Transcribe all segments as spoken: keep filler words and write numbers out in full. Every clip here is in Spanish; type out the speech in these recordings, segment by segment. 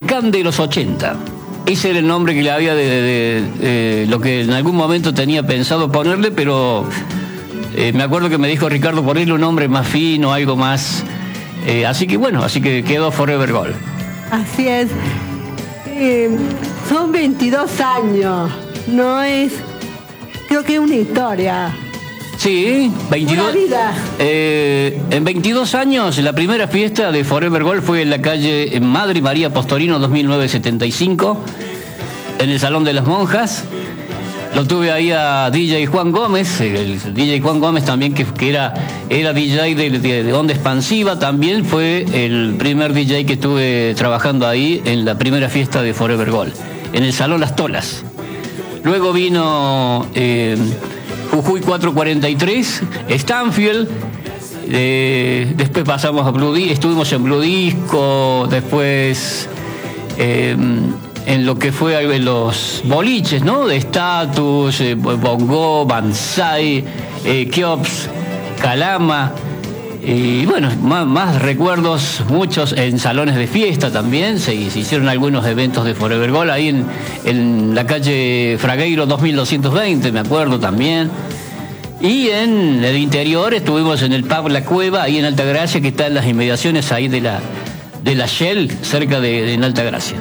Volcán de los ochenta. Ese era el nombre que le había de, de, de, de lo que en algún momento tenía pensado ponerle, pero eh, me acuerdo que me dijo Ricardo ponerle un nombre más fino, algo más. Eh, así que bueno, así que quedó Forever Gold. Así es. Eh, son veintidós años. No es. Creo que es una historia. Sí, veintidós. Una vida. Eh, en veintidós años, la primera fiesta de Forever Gold fue en la calle Madre María Postorino dos mil novecientos setenta y cinco, en el Salón de las Monjas. Lo tuve ahí a D J Juan Gómez, el D J Juan Gómez también, que, que era, era D J de, de, de Onda Expansiva, también fue el primer D J que estuve trabajando ahí en la primera fiesta de Forever Gold, en el Salón Las Tolas. Luego vino eh, Jujuy cuatrocientos cuarenta y tres, Stanfield, eh, después pasamos a Blue Disco, estuvimos en Blue Disco, después eh, en lo que fue en los boliches, ¿no? De Status, eh, Bongo, Banzai, eh, Kiops, Calama, y bueno, más, más recuerdos, muchos en salones de fiesta también, se, se hicieron algunos eventos de Forever Gold ahí en, en la calle Fragueiro dos mil doscientos veinte, me acuerdo también. Y en el interior estuvimos en el pub La Cueva, ahí en Altagracia, que está en las inmediaciones ahí de la, de la Shell, cerca de, de en Altagracia.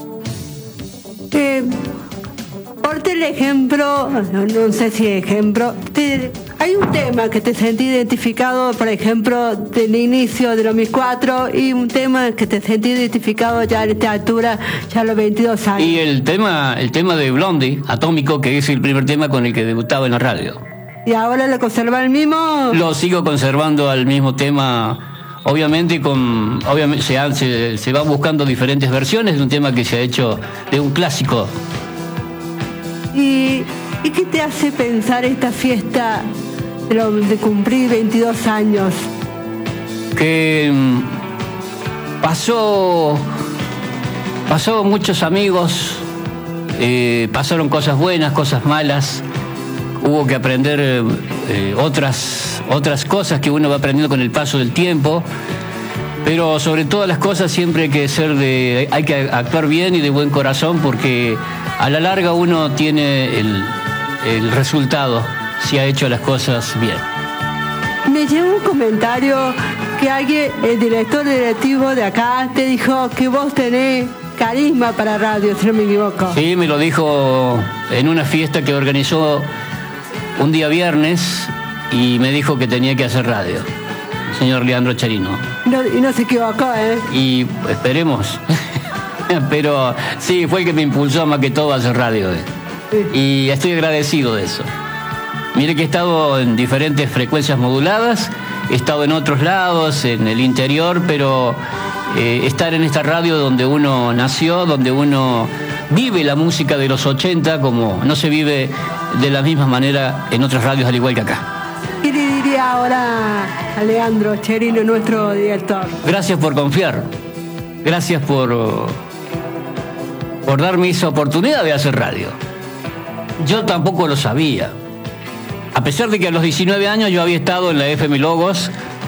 Eh, porte el ejemplo, no, no sé si ejemplo, te, hay un tema que te sentí identificado, por ejemplo, del inicio de los mil cuatro, y un tema que te sentí identificado ya a esta altura, ya a los veintidós años. Y el tema, el tema de Blondie, Atómico, que es el primer tema con el que debutaba en la radio. ¿Y ahora lo conserva el mismo? Lo sigo conservando al mismo tema, obviamente con obviamente se, se, se van buscando diferentes versiones de un tema que se ha hecho, de un clásico. ¿Y, y qué te hace pensar esta fiesta de, lo, de cumplir veintidós años? Que mm, pasó, pasó muchos amigos, eh, pasaron cosas buenas, cosas malas. Hubo que aprender eh, otras, otras cosas que uno va aprendiendo con el paso del tiempo, pero sobre todas las cosas siempre hay que ser de, hay que actuar bien y de buen corazón, porque a la larga uno tiene el, el resultado si ha hecho las cosas bien. Me llegó un comentario que alguien, el director directivo de acá, te dijo que vos tenés carisma para radio, si no me equivoco. Sí, me lo dijo en una fiesta que organizó un día viernes y me dijo que tenía que hacer radio, el señor Leandro Charino. No, y no se equivocó, ¿eh? Y esperemos. Pero sí, fue el que me impulsó más que todo a hacer radio. Eh. Sí. Y estoy agradecido de eso. Mire que he estado en diferentes frecuencias moduladas, he estado en otros lados, en el interior, pero eh, estar en esta radio donde uno nació, donde uno vive la música de los ochenta, como no se vive de la misma manera en otras radios, al igual que acá. ¿Qué le diría ahora a Leandro Charino, nuestro director? Gracias por confiar, gracias por, por darme esa oportunidad de hacer radio. Yo tampoco lo sabía, a pesar de que a los diecinueve años yo había estado en la F M Logos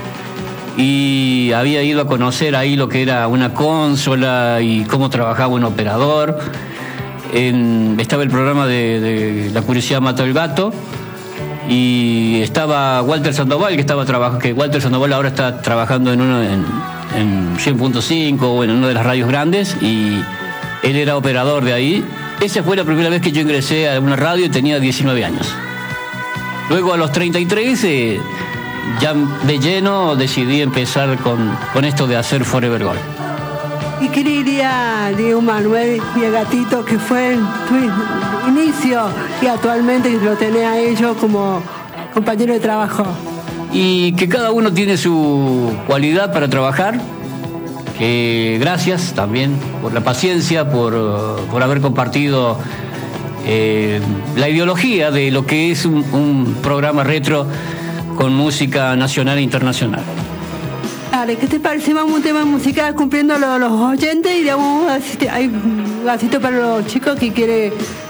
y había ido a conocer ahí lo que era una consola y cómo trabajaba un operador. En, estaba el programa de, de La Curiosidad Mató el Gato, y estaba Walter Sandoval, que estaba trabajando, que Walter Sandoval ahora está trabajando en uno en, en cien punto cinco o en una de las radios grandes, y él era operador de ahí. Esa fue la primera vez que yo ingresé a una radio y tenía diecinueve años. Luego a los treinta y tres, eh, ya de lleno decidí empezar con, con esto de hacer Forever Gold. ¿Y qué le diría Diego Manuel y el Gatito, que fue tu inicio y actualmente lo tenés a ellos como compañero de trabajo? Y que cada uno tiene su cualidad para trabajar, que gracias también por la paciencia, por, por haber compartido eh, la ideología de lo que es un, un programa retro con música nacional e internacional. Dale, ¿qué te parece? Vamos a un tema musical cumpliendo los, los oyentes y damos un vasito, hay un vasito para los chicos que quiere